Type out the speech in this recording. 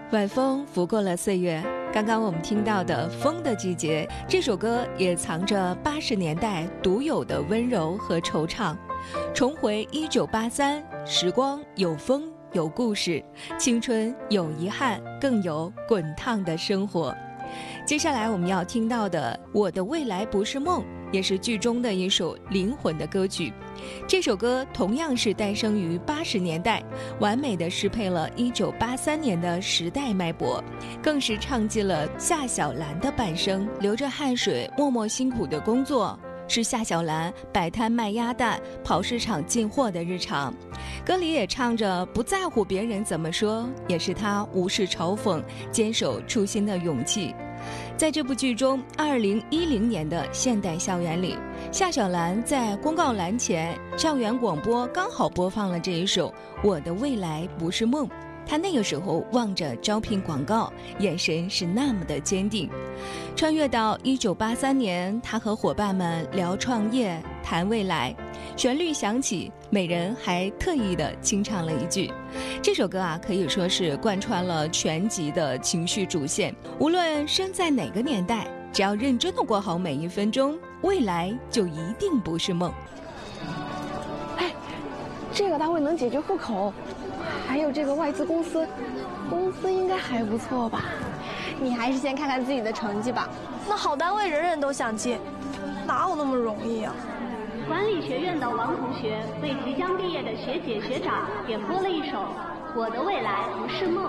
晚风拂过了岁月，刚刚我们听到的《风的季节》这首歌也藏着80年代独有的温柔和惆怅。重回1983，时光有风有故事，青春有遗憾，更有滚烫的生活。接下来我们要听到的《我的未来不是梦》也是剧中的一首灵魂的歌曲。这首歌同样是诞生于80年代，完美的适配了1983年的时代脉搏，更是唱尽了夏小兰的半生，流着汗水默默辛苦的工作，是夏小兰摆摊卖鸭蛋跑市场进货的日常。歌里也唱着不在乎别人怎么说，也是她无视嘲讽坚守初心的勇气。在这部剧中，2010年的现代校园里，夏小兰在公告栏前，校园广播刚好播放了这一首《我的未来不是梦》。她那个时候望着招聘广告，眼神是那么的坚定。穿越到1983年，她和伙伴们聊创业谈未来，旋律响起，美人还特意的清唱了一句。这首歌可以说是贯穿了全集的情绪主线。无论身在哪个年代，只要认真的过好每一分钟，未来就一定不是梦。 哎，这个单位能解决户口，还有这个外资公司，工资应该还不错吧？ 你还是先看看自己的成绩吧。 那好单位人人都想进，哪有那么容易啊？ 管理学院的王同学为即将毕业的学姐学长点播了一首《我的未来不是梦》。